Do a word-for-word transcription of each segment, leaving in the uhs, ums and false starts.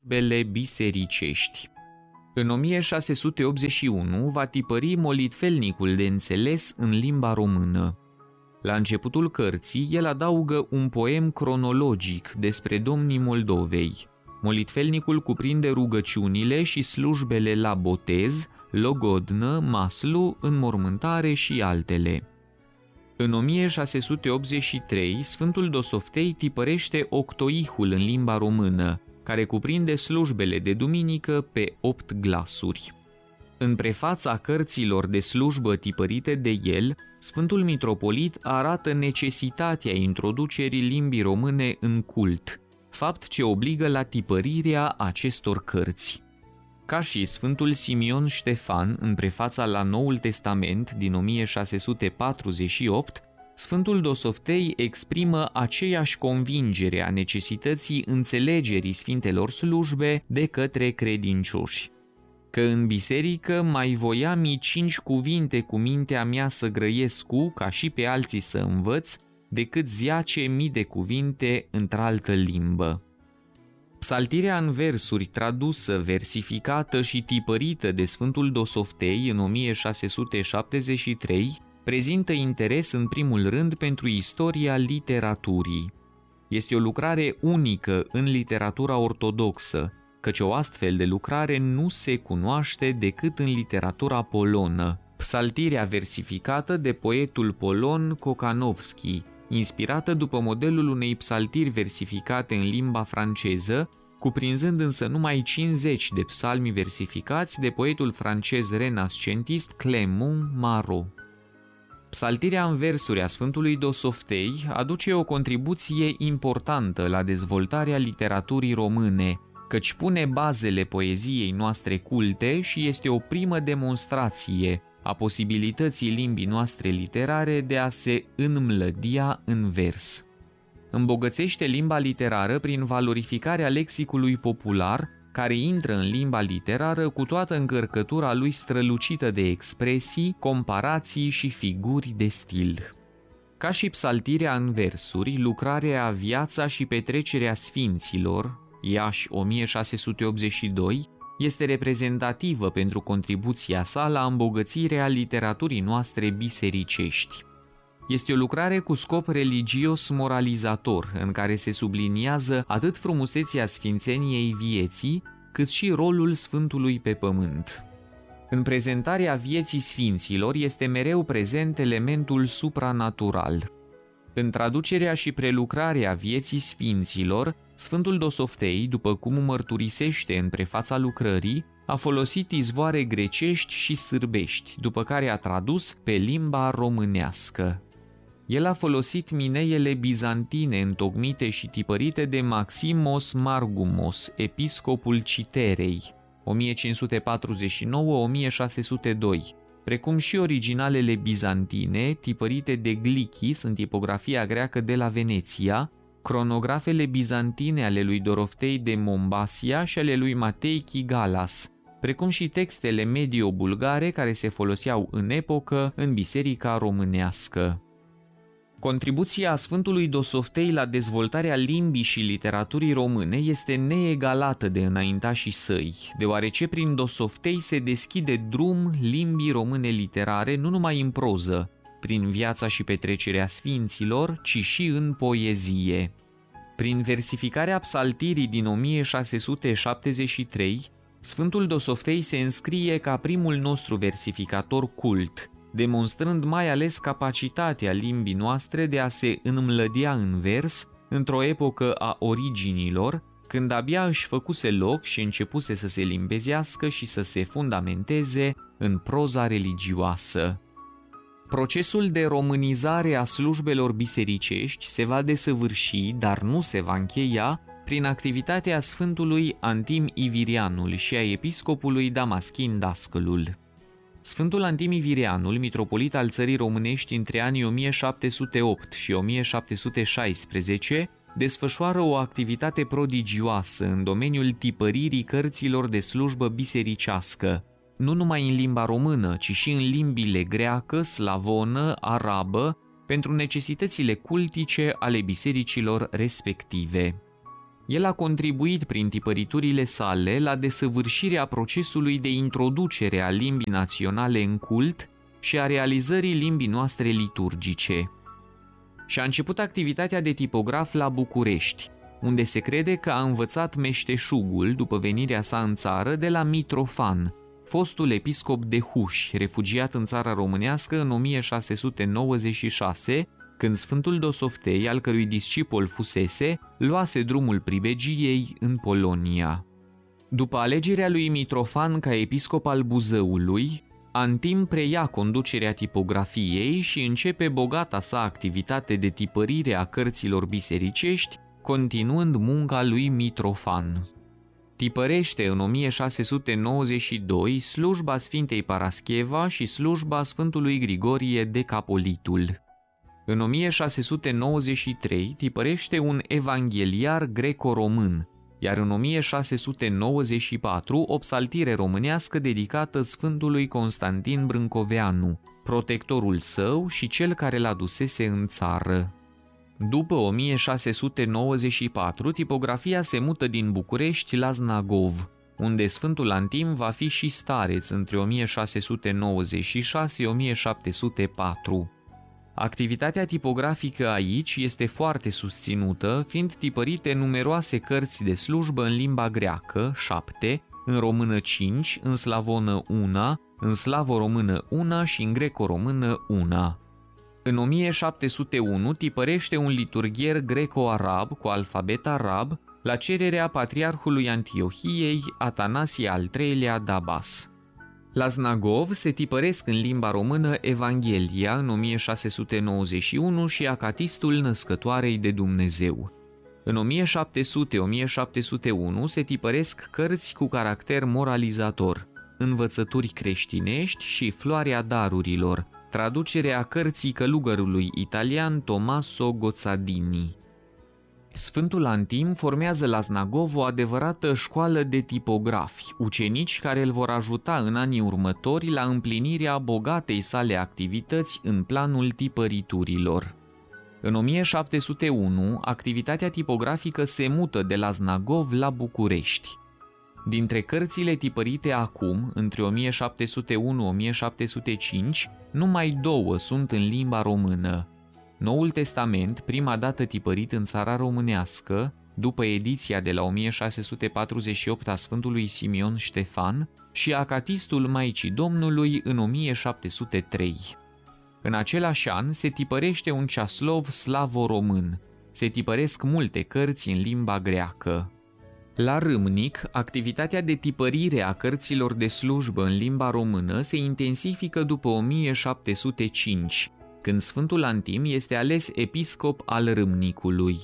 slujbele bisericești. În o mie șase sute optzeci și unu va tipări molitfelnicul de înțeles în limba română. La începutul cărții, el adaugă un poem cronologic despre domnii Moldovei. Molitfelnicul cuprinde rugăciunile și slujbele la botez, logodnă, maslu, înmormântare și altele. În o mie șase sute optzeci și trei, Sfântul Dosoftei tipărește octoihul în limba română, care cuprinde slujbele de duminică pe opt glasuri. În prefața cărților de slujbă tipărite de el, Sfântul Mitropolit arată necesitatea introducerii limbii române în cult, fapt ce obligă la tipărirea acestor cărți. Ca și Sfântul Simion Ștefan, în prefața la Noul Testament din o mie șase sute patruzeci și opt, Sfântul Dosoftei exprimă aceeași convingere a necesității înțelegerii sfintelor slujbe de către credincioși. Că în biserică mai voiam cinci cuvinte cu mintea mea să grăiescu, ca și pe alții să învăț, decât ziace mii de cuvinte într-altă limbă. Psaltirea în versuri tradusă, versificată și tipărită de Sfântul Dosoftei în o mie șase sute șaptezeci și trei prezintă interes în primul rând pentru istoria literaturii. Este o lucrare unică în literatura ortodoxă, căci o astfel de lucrare nu se cunoaște decât în literatura polonă. Psaltirea versificată de poetul polon Kochanovski, inspirată după modelul unei psaltiri versificate în limba franceză, cuprinzând însă numai cincizeci de psalmi versificați de poetul francez renascentist Clément Marot. Psaltirea în versuri a Sfântului Dosoftei aduce o contribuție importantă la dezvoltarea literaturii române, căci pune bazele poeziei noastre culte și este o primă demonstrație a posibilității limbii noastre literare de a se înmlădia în vers. Îmbogățește limba literară prin valorificarea lexicului popular, care intră în limba literară cu toată încărcătura lui strălucită de expresii, comparații și figuri de stil. Ca și psaltirea în versuri, lucrarea Viața și petrecerea sfinților, Iași o mie șase sute optzeci și doi, este reprezentativă pentru contribuția sa la îmbogățirea literaturii noastre bisericești. Este o lucrare cu scop religios moralizator, în care se subliniază atât frumusețea sfințeniei vieții, cât și rolul Sfântului pe pământ. În prezentarea vieții sfinților este mereu prezent elementul supranatural. În traducerea și prelucrarea vieții sfinților, Sfântul Dosoftei, după cum mărturisește în prefața lucrării, a folosit izvoare grecești și sârbești, după care a tradus pe limba românească. El a folosit mineiele bizantine întocmite și tipărite de Maximos Margumos, episcopul Citerei, o mie cinci sute patruzeci și nouă - o mie șase sute doi, precum și originalele bizantine, tipărite de Glichis în tipografia greacă de la Veneția, cronografele bizantine ale lui Doroftei de Mombasia și ale lui Matei Chigalas, precum și textele medio-bulgare care se foloseau în epocă în biserica românească. Contribuția Sfântului Dosoftei la dezvoltarea limbii și literaturii române este neegalată de înaintașii săi, deoarece prin Dosoftei se deschide drum limbii române literare nu numai în proză, prin Viața și petrecerea sfinților, ci și în poezie. Prin versificarea psaltirii din o mie șase sute șaptezeci și trei, Sfântul Dosoftei se înscrie ca primul nostru versificator cult, demonstrând mai ales capacitatea limbii noastre de a se înmlădea în vers într-o epocă a originilor, când abia își făcuse loc și începuse să se limpezească și să se fundamenteze în proza religioasă. Procesul de românizare a slujbelor bisericești se va desăvârși, dar nu se va încheia, prin activitatea Sfântului Antim Ivirianul și a episcopului Damaschin Dascălul. Sfântul Antim Ivirianul, mitropolit al țării românești între anii o mie șapte sute opt și o mie șapte sute șaisprezece, desfășoară o activitate prodigioasă în domeniul tipăririi cărților de slujbă bisericească, nu numai în limba română, ci și în limbile greacă, slavonă, arabă, pentru necesitățile cultice ale bisericilor respective. El a contribuit prin tipăriturile sale la desăvârșirea procesului de introducere a limbii naționale în cult și a realizării limbii noastre liturgice. Și a început activitatea de tipograf la București, unde se crede că a învățat meșteșugul după venirea sa în țară de la Mitrofan, fostul episcop de Huși, refugiat în țara românească în o mie șase sute nouăzeci și șase, când Sfântul Dosoftei, al cărui discipol fusese, luase drumul pribegiei în Polonia. După alegerea lui Mitrofan ca episcop al Buzăului, Antim preia conducerea tipografiei și începe bogata sa activitate de tipărire a cărților bisericești, continuând munca lui Mitrofan. Tipărește în o mie șase sute nouăzeci și doi slujba Sfintei Parascheva și slujba Sfântului Grigorie Decapolitul. În o mie șase sute nouăzeci și trei tipărește un evangheliar greco-român, iar în o mie șase sute nouăzeci și patru o psaltire românească dedicată Sfântului Constantin Brâncoveanu, protectorul său și cel care l-a dusese în țară. După o mie șase sute nouăzeci și patru, tipografia se mută din București la Znagov, unde Sfântul Antim va fi și stareț între o mie șase sute nouăzeci și șase - o mie șapte sute patru. Activitatea tipografică aici este foarte susținută, fiind tipărite numeroase cărți de slujbă în limba greacă, șapte, în română cinci, în slavonă una, în slavo-română una și în greco-română una. În o mie șapte sute unu tipărește un liturghier greco-arab cu alfabet arab la cererea patriarhului Antiohiei, Atanasie al treilea Dabas. La Znagov se tipăresc în limba română Evanghelia în o mie șase sute nouăzeci și unu și Acatistul Născătoarei de Dumnezeu. În o mie șapte sute - o mie șapte sute unu se tipăresc cărți cu caracter moralizator, Învățături creștinești și Floarea darurilor, traducerea cărții călugărului italian Tommaso Gozzadini. Sfântul Antim formează la Znagov o adevărată școală de tipografi, ucenici care îl vor ajuta în anii următori la împlinirea bogatei sale activități în planul tipăriturilor. În o mie șapte sute unu, activitatea tipografică se mută de la Znagov la București. Dintre cărțile tipărite acum, între o mie șapte sute unu - o mie șapte sute cinci, numai două sunt în limba română. Noul Testament, prima dată tipărit în țara românească, după ediția de la o mie șase sute patruzeci și opt a Sfântului Simeon Ștefan, și Acatistul Maicii Domnului în o mie șapte sute trei. În același an se tipărește un ceaslov slavo-român. Se tipăresc multe cărți în limba greacă. La Râmnic, activitatea de tipărire a cărților de slujbă în limba română se intensifică după o mie șapte sute cinci, când Sfântul Antim este ales episcop al Râmnicului.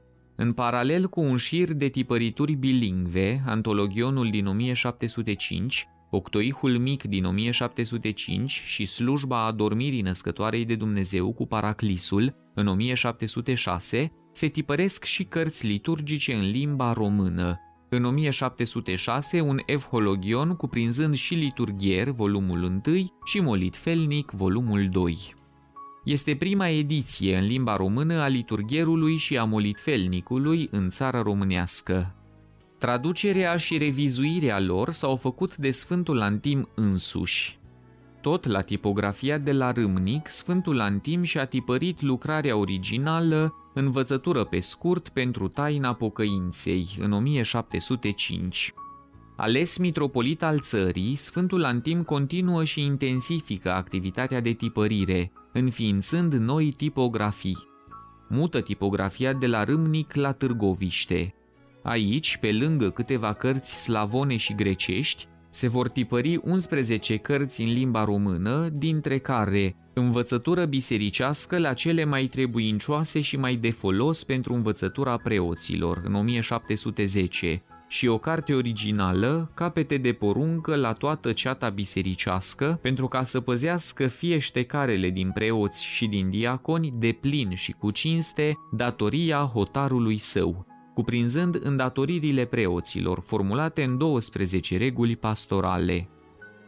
În paralel cu un șir de tipărituri bilingve, Antologionul din o mie șapte sute cinci, Octoihul mic din o mie șapte sute cinci și Slujba adormirii Născătoarei de Dumnezeu cu Paraclisul în o mie șapte sute șase, se tipăresc și cărți liturgice în limba română. În o mie șapte sute șase, un evhologion cuprinzând și liturghier, volumul unu, și molitfelnic, volumul doi. Este prima ediție în limba română a liturghierului și a molitfelnicului în țara românească. Traducerea și revizuirea lor s-au făcut de Sfântul Antim însuși. Tot la tipografia de la Râmnic, Sfântul Antim și-a tipărit lucrarea originală Învățătură pe scurt pentru taina pocăinței în o mie șapte sute cinci. Ales mitropolit al țării, Sfântul Antim continuă și intensifică activitatea de tipărire, înființând noi tipografii. Mută tipografia de la Râmnic la Târgoviște. Aici, pe lângă câteva cărți slavone și grecești, se vor tipări unsprezece cărți în limba română, dintre care Învățătură bisericească la cele mai trebuincioase și mai de folos pentru învățătura preoților, în o mie șapte sute zece, și o carte originală, Capete de poruncă la toată ceata bisericească, pentru ca să păzească fie ștecarele din preoți și din diaconi de plin și cu cinste datoria hotarului său, cuprinzând îndatoririle preoților, formulate în douăsprezece reguli pastorale.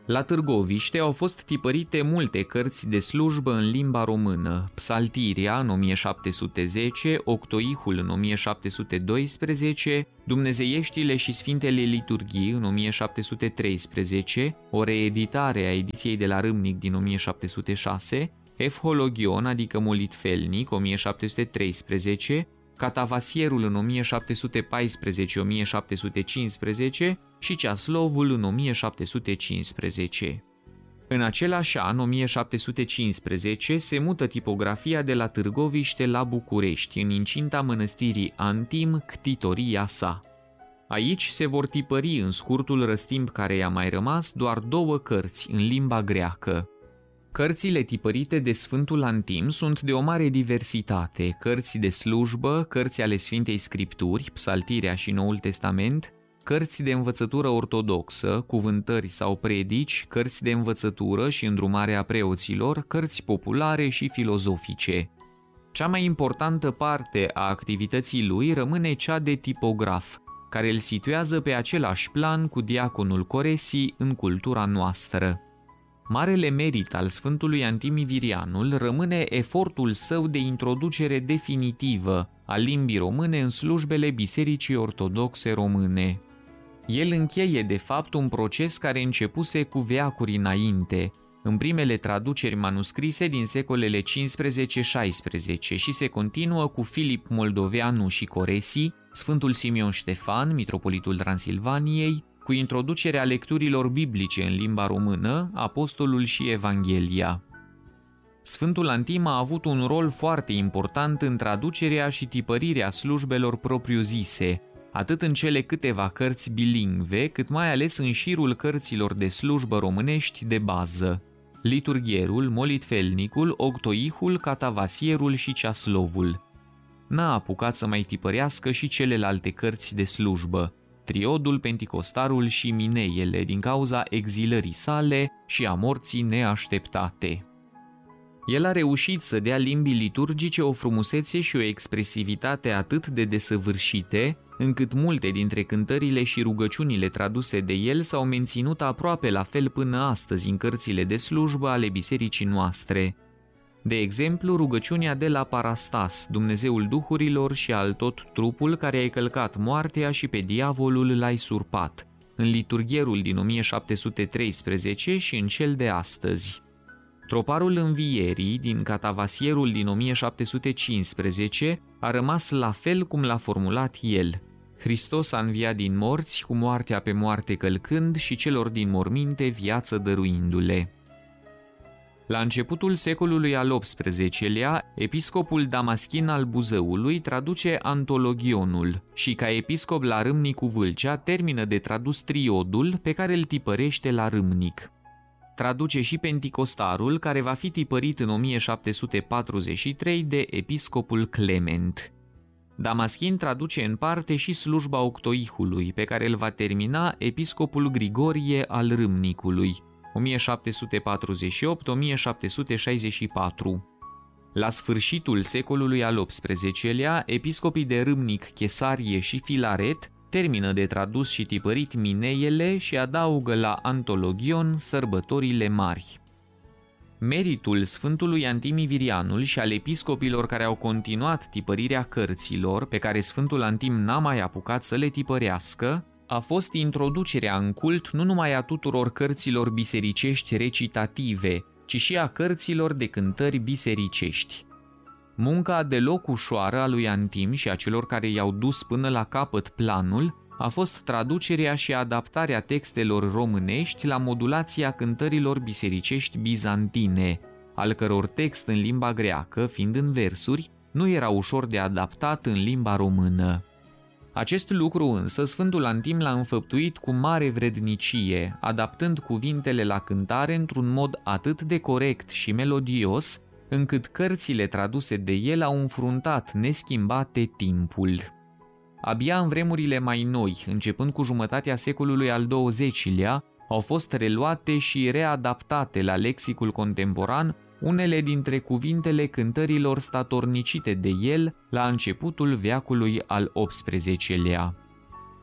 La Târgoviște au fost tipărite multe cărți de slujbă în limba română, Psaltiria în o mie șapte sute zece, Octoihul în o mie șapte sute doisprezece, Dumnezeieștile și Sfintele Liturghii în o mie șapte sute treisprezece, o reeditare a ediției de la Râmnic din o mie șapte sute șase, Efhologion, adică molitfelnic, o mie șapte sute treisprezece, Catavasierul în o mie șapte sute paisprezece - o mie șapte sute cincisprezece și Ceaslovul în o mie șapte sute cincisprezece. În același an, o mie șapte sute cincisprezece, se mută tipografia de la Târgoviște la București, în incinta mănăstirii Antim, ctitoria sa. Aici se vor tipări în scurtul răstimp care i-a mai rămas doar două cărți în limba greacă. Cărțile tipărite de Sfântul Antim sunt de o mare diversitate, cărți de slujbă, cărți ale Sfintei Scripturi, Psaltirea și Noul Testament, cărți de învățătură ortodoxă, cuvântări sau predici, cărți de învățătură și îndrumare a preoților, cărți populare și filozofice. Cea mai importantă parte a activității lui rămâne cea de tipograf, care îl situează pe același plan cu diaconul Coresii în cultura noastră. Marele merit al Sfântului Antim-Ivirianul rămâne efortul său de introducere definitivă a limbii române în slujbele Bisericii Ortodoxe Române. El încheie de fapt un proces care începuse cu veacuri înainte, în primele traduceri manuscrise din secolele cincisprezece șaisprezece și se continuă cu Filip Moldoveanu și Coresii, Sfântul Simeon Ștefan, mitropolitul Transilvaniei, cu introducerea lecturilor biblice în limba română, Apostolul și Evanghelia. Sfântul Antim a avut un rol foarte important în traducerea și tipărirea slujbelor propriu-zise, atât în cele câteva cărți bilingve, cât mai ales în șirul cărților de slujbă românești de bază: Liturghierul, Molitfelnicul, Octoihul, Catavasierul și Ceaslovul. N-a apucat să mai tipărească și celelalte cărți de slujbă, Triodul, Penticostarul și Mineiele, din cauza exilării sale și a morții neașteptate. El a reușit să dea limbii liturgice o frumusețe și o expresivitate atât de desăvârșite, încât multe dintre cântările și rugăciunile traduse de el s-au menținut aproape la fel până astăzi în cărțile de slujbă ale bisericii noastre. De exemplu, rugăciunea de la Parastas, Dumnezeul Duhurilor și al tot trupul care ai călcat moartea și pe diavolul l-ai surpat, în liturghierul din o mie șapte sute treisprezece și în cel de astăzi. Troparul învierii din Catavasierul din o mie șapte sute cincisprezece a rămas la fel cum l-a formulat el: Hristos a înviat din morți, cu moartea pe moarte călcând și celor din morminte viață dăruindu-le. La începutul secolului al optsprezecelea, episcopul Damaschin al Buzăului traduce Antologionul și, ca episcop la Râmnicu Vâlcea, termină de tradus Triodul, pe care îl tipărește la Râmnic. Traduce și Penticostarul, care va fi tipărit în o mie șapte sute patruzeci și trei de episcopul Clement. Damaschin traduce în parte și slujba Octoihului, pe care îl va termina episcopul Grigorie al Râmnicului, o mie șapte sute patruzeci și opt - o mie șapte sute șaizeci și patru. La sfârșitul secolului al optsprezecelea, episcopii de Râmnic, Chesarie și Filaret termină de tradus și tipărit Mineiele și adaugă la Antologion sărbătorile mari. Meritul Sfântului Antim-Ivirianul și al episcopilor care au continuat tipărirea cărților, pe care Sfântul Antim n-a mai apucat să le tipărească, a fost introducerea în cult nu numai a tuturor cărților bisericești recitative, ci și a cărților de cântări bisericești. Munca deloc ușoară a lui Antim și a celor care i-au dus până la capăt planul a fost traducerea și adaptarea textelor românești la modulația cântărilor bisericești bizantine, al căror text în limba greacă, fiind în versuri, nu era ușor de adaptat în limba română. Acest lucru însă Sfântul Antim l-a înfăptuit cu mare vrednicie, adaptând cuvintele la cântare într-un mod atât de corect și melodios, încât cărțile traduse de el au înfruntat neschimbate timpul. Abia în vremurile mai noi, începând cu jumătatea secolului al douăzecilea, au fost reluate și readaptate la lexicul contemporan unele dintre cuvintele cântărilor statornicite de el la începutul veacului al optsprezecelea.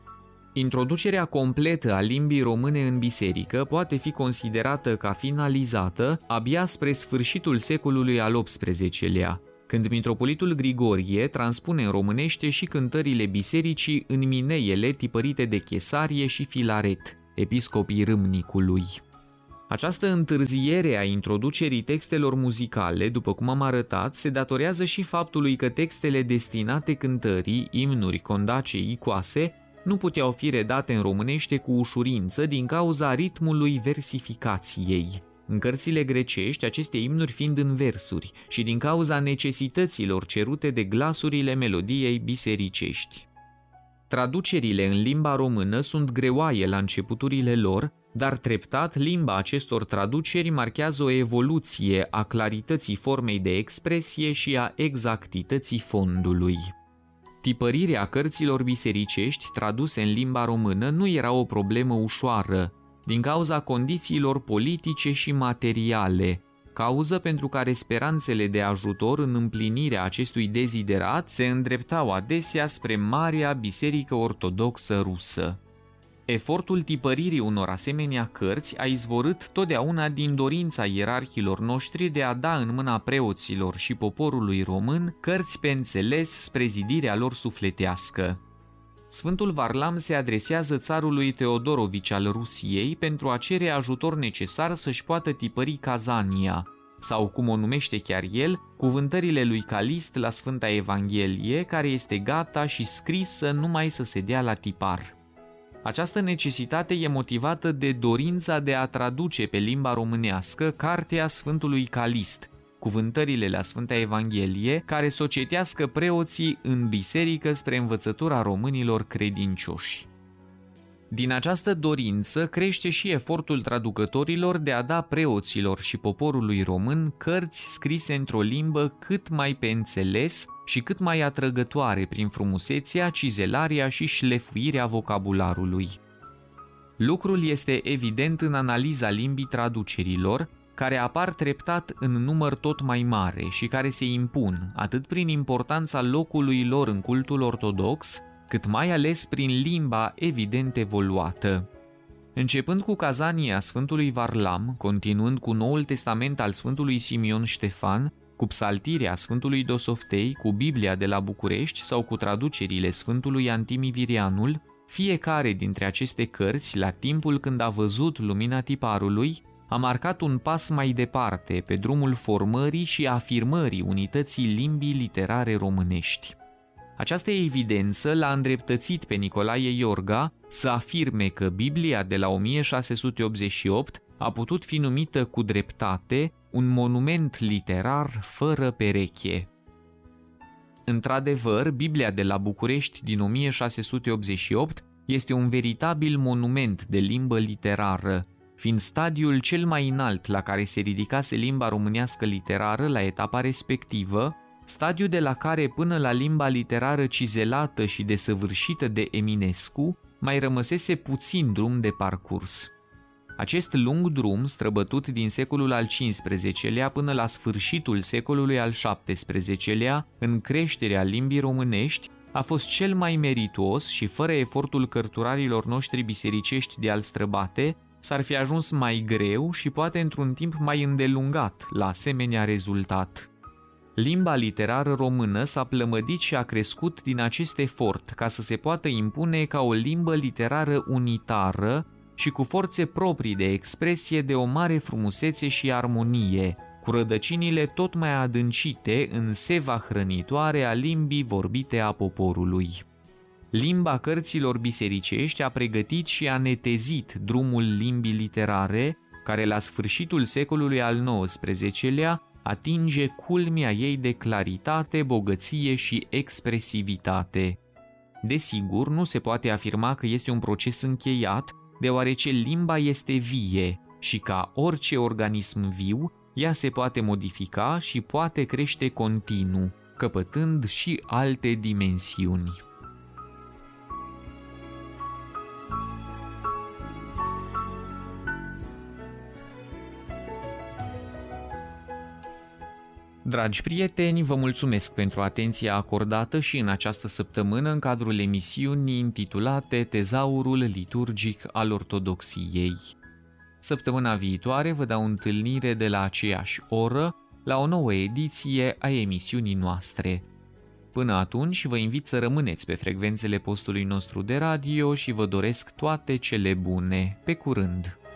Introducerea completă a limbii române în biserică poate fi considerată ca finalizată abia spre sfârșitul secolului al optsprezecelea, când mitropolitul Grigorie transpune în românește și cântările bisericii în mineiele tipărite de Chesarie și Filaret, episcopii Râmnicului. Această întârziere a introducerii textelor muzicale, după cum am arătat, se datorează și faptului că textele destinate cântării, imnuri, condace, icoase, nu puteau fi redate în românește cu ușurință din cauza ritmului versificației. În cărțile grecești, aceste imnuri fiind în versuri și din cauza necesităților cerute de glasurile melodiei bisericești. Traducerile în limba română sunt greoaie la începuturile lor, dar treptat limba acestor traduceri marchează o evoluție a clarității formei de expresie și a exactității fondului. Tipărirea cărților bisericești traduse în limba română nu era o problemă ușoară, din cauza condițiilor politice și materiale, cauză pentru care speranțele de ajutor în împlinirea acestui deziderat se îndreptau adesea spre Marea Biserică Ortodoxă Rusă. Efortul tipăririi unor asemenea cărți a izvorât totdeauna din dorința ierarhilor noștri de a da în mâna preoților și poporului român cărți pe înțeles spre zidirea lor sufletească. Sfântul Varlam se adresează țarului Teodorovici al Rusiei pentru a cere ajutor necesar să-și poată tipări Kazania, sau cum o numește chiar el, cuvântările lui Calist la Sfânta Evanghelie, care este gata și scrisă numai să se dea la tipar. Această necesitate e motivată de dorința de a traduce pe limba românească cartea Sfântului Calist, cuvântările la Sfânta Evanghelie, care socetească preoții în biserică spre învățătura românilor credincioși. Din această dorință crește și efortul traducătorilor de a da preoților și poporului român cărți scrise într-o limbă cât mai pe înțeles și cât mai atrăgătoare prin frumusețea, cizelarea și șlefuirea vocabularului. Lucrul este evident în analiza limbii traducerilor, care apar treptat în număr tot mai mare și care se impun atât prin importanța locului lor în cultul ortodox, cât mai ales prin limba evident evoluată. Începând cu Kazania Sfântului Varlam, continuând cu Noul Testament al Sfântului Simion Ștefan, cu psaltirea Sfântului Dosoftei, cu Biblia de la București sau cu traducerile Sfântului Antimi Virianul, fiecare dintre aceste cărți, la timpul când a văzut lumina tiparului, a marcat un pas mai departe pe drumul formării și afirmării unității limbii literare românești. Această evidență l-a îndreptățit pe Nicolae Iorga să afirme că Biblia de la o mie șase sute optzeci și opt a putut fi numită cu dreptate un monument literar fără pereche. Într-adevăr, Biblia de la București din o mie șase sute optzeci și opt este un veritabil monument de limbă literară, fiind stadiul cel mai înalt la care se ridicase limba românească literară la etapa respectivă, stadiu de la care până la limba literară cizelată și desăvârșită de Eminescu mai rămăsese puțin drum de parcurs. Acest lung drum, străbătut din secolul al cincisprezecelea până la sfârșitul secolului al șaptesprezecelea, în creșterea limbii românești, a fost cel mai merituos și fără efortul cărturarilor noștri bisericești de a-l străbate, s-ar fi ajuns mai greu și poate într-un timp mai îndelungat la asemenea rezultat. Limba literară română s-a plămădit și a crescut din acest efort ca să se poată impune ca o limbă literară unitară și cu forțe proprii de expresie de o mare frumusețe și armonie, cu rădăcinile tot mai adâncite în seva hrănitoare a limbii vorbite a poporului. Limba cărților bisericești a pregătit și a netezit drumul limbii literare, care la sfârșitul secolului al nouăsprezecelea atinge culmea ei de claritate, bogăție și expresivitate. Desigur, nu se poate afirma că este un proces încheiat, deoarece limba este vie și ca orice organism viu, ea se poate modifica și poate crește continuu, căpătând și alte dimensiuni. Dragi prieteni, vă mulțumesc pentru atenția acordată și în această săptămână în cadrul emisiunii intitulate Tezaurul liturgic al Ortodoxiei. Săptămâna viitoare vă dau întâlnire de la aceeași oră la o nouă ediție a emisiunii noastre. Până atunci, vă invit să rămâneți pe frecvențele postului nostru de radio și vă doresc toate cele bune. Pe curând!